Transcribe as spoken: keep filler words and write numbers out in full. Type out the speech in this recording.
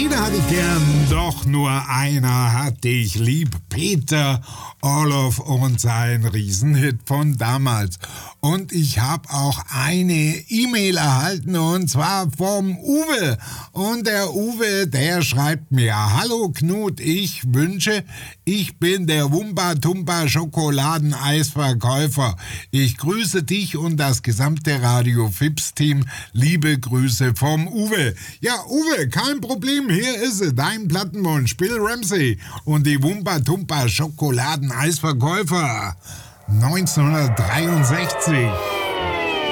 Jeder hat dich gern, doch nur einer hat dich lieb. Peter Orloff und sein Riesenhit von damals. Und ich habe auch eine E-Mail erhalten, und zwar vom Uwe. Und der Uwe, der schreibt mir: Hallo Knut, ich wünsche, ich bin der Wumba Tumba Schokoladeneisverkäufer. Ich grüße dich und das gesamte Radio Fips Team. Liebe Grüße vom Uwe. Ja, Uwe, kein Problem, hier ist es, dein Plattenwunsch, Bill Ramsey und die Wumba Tumba Schokoladeneisverkäufer neunzehnhundertdreiundsechzig.